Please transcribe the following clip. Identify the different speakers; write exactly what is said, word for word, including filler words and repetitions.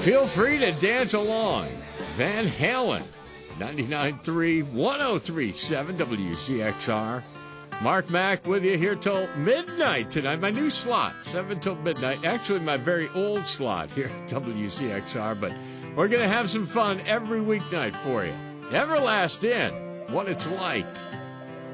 Speaker 1: Feel free to dance along. Van Halen, ninety-nine point three, one oh three point seven W C X R. Mark Mack with you here till midnight tonight. My new slot, seven till midnight. Actually, my very old slot here at W C X R, but we're going to have some fun every weeknight for you. Everlast in, what it's like.